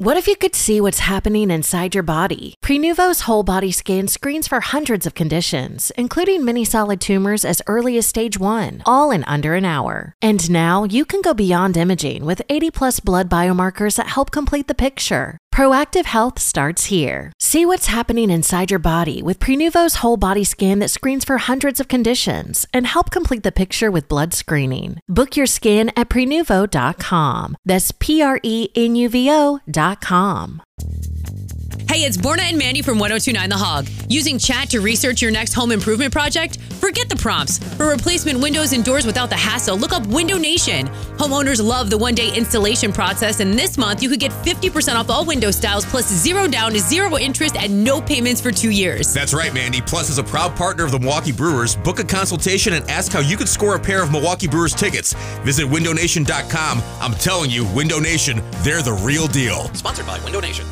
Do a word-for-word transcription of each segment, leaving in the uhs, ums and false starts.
What if you could see what's happening inside your body? Prenuvo's whole body scan screens for hundreds of conditions, including many solid tumors as early as stage one, all in under an hour. And now you can go beyond imaging with eighty plus blood biomarkers that help complete the picture. Proactive health starts here. See what's happening inside your body with Prenuvo's whole body scan that screens for hundreds of conditions and help complete the picture with blood screening. Book your scan at prenuvo dot com. That's P R E N U V O dot com. Hey, it's Borna and Mandy from ten twenty-nine The Hog. Using chat to research your next home improvement project? Forget the prompts. For replacement windows and doors without the hassle, look up Window Nation. Homeowners love the one-day installation process, and this month you could get fifty percent off all window styles plus zero down, zero interest, and no payments for two years. That's right, Mandy. Plus, as a proud partner of the Milwaukee Brewers, book a consultation and ask how you could score a pair of Milwaukee Brewers tickets. Visit window nation dot com. I'm telling you, Window Nation, they're the real deal. Sponsored by Window Nation.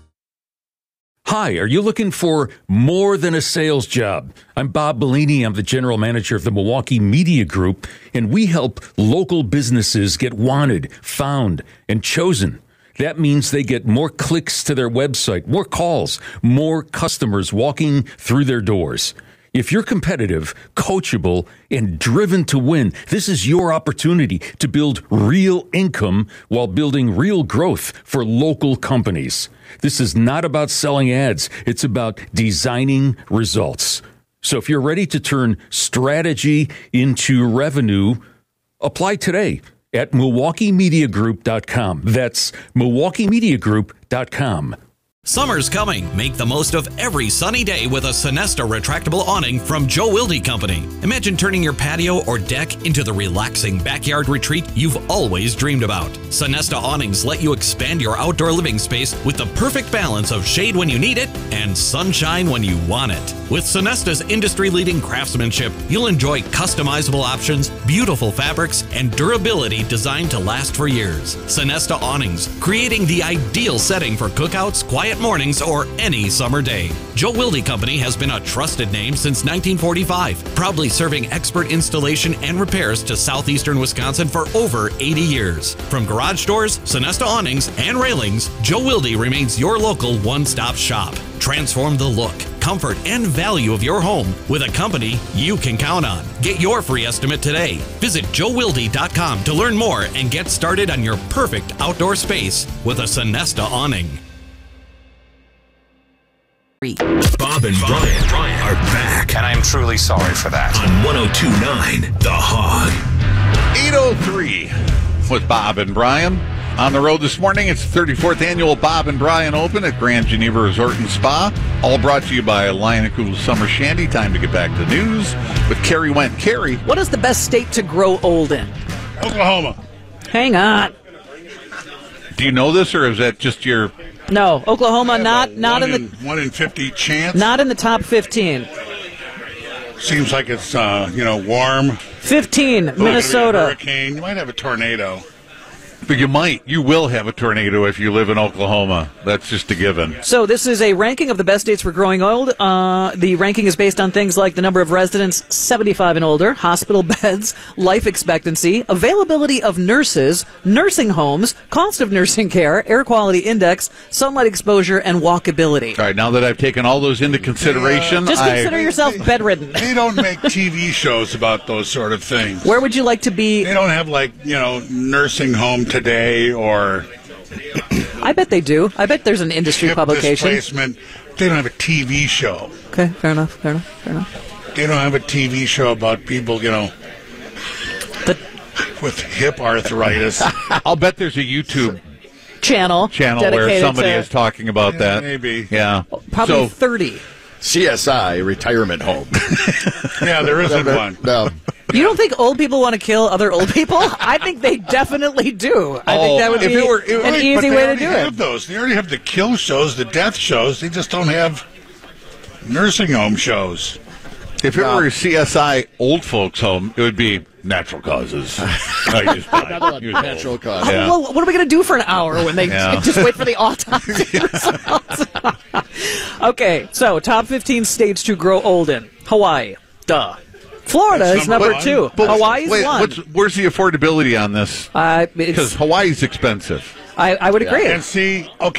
Hi, are you looking for more than a sales job? I'm Bob Bellini. I'm the general manager of the Milwaukee Media Group, and we help local businesses get wanted, found, and chosen. That means they get more clicks to their website, more calls, more customers walking through their doors. If you're competitive, coachable, and driven to win, this is your opportunity to build real income while building real growth for local companies. This is not about selling ads. It's about designing results. So if you're ready to turn strategy into revenue, apply today at milwaukee media group dot com. That's milwaukee media group dot com. Summer's coming. Make the most of every sunny day with a Sonesta retractable awning from Joe Wilde Company. Imagine turning your patio or deck into the relaxing backyard retreat you've always dreamed about. Sonesta awnings let you expand your outdoor living space with the perfect balance of shade when you need it and sunshine when you want it. With Sonesta's industry-leading craftsmanship, you'll enjoy customizable options, beautiful fabrics, and durability designed to last for years. Sonesta awnings, creating the ideal setting for cookouts, quiet mornings, or any summer day. Joe Wilde Company has been a trusted name since nineteen forty-five, proudly serving expert installation and repairs to southeastern Wisconsin for over eighty years. From garage doors, Sonesta awnings, and railings, Joe Wilde remains your local one-stop shop. Transform the look, comfort, and value of your home with a company you can count on. Get your free estimate today. Visit joe wilde dot com to learn more and get started on your perfect outdoor space with a Sonesta awning. Bob and Brian are back. And I'm truly sorry for that. On ten twenty-nine The Hog. eight oh three with Bob and Brian. On the road this morning, it's the thirty-fourth annual Bob and Brian Open at Grand Geneva Resort and Spa. All brought to you by Lion Cool Summer Shandy. Time to get back to news with Carrie Went. Carrie. What is the best state to grow old in? Oklahoma. Hang on. Do you know this, or is that just your... No, Oklahoma not not in the one in fifty chance. Not in the top fifteen. Seems like it's uh, you know warm. Fifteen, Minnesota. Hurricane. You might have a tornado. But you might. You will have a tornado if you live in Oklahoma. That's just a given. So this is a ranking of the best states for growing old. Uh, the ranking is based on things like the number of residents seventy-five and older, hospital beds, life expectancy, availability of nurses, nursing homes, cost of nursing care, air quality index, sunlight exposure, and walkability. All right, now that I've taken all those into consideration... Just consider I, yourself bedridden. They don't make T V shows about those sort of things. Where would you like to be? They don't have, like, you know, nursing home today or... I bet they do. I bet there's an industry ship publication. Displacement. They don't have a T V show. Okay, fair enough, fair enough, fair enough. They don't have a T V show about people, you know, the, with hip arthritis. I'll bet there's a YouTube channel channel where somebody to, is talking about yeah, that. Maybe. Yeah. Probably so, thirty. C S I retirement home. Yeah, there isn't no, one. No. You don't think old people want to kill other old people? I think they definitely do. I oh, think that would be it were, it, an right, easy but way they to do have it. Those. They already have the kill shows, the death shows. They just don't have nursing home shows. If it no. were a C S I old folks home, it would be natural causes. no, you Another one, natural causes. Yeah. Well, what are we going to do for an hour when they yeah. just wait for the autopsy results? Okay, so top fifteen states to grow old in. Hawaii. Duh. Florida That's is number, number two. But, Hawaii's wait, one. What's, where's the affordability on this? Uh, because Hawaii's expensive. I, I would agree. And see, okay.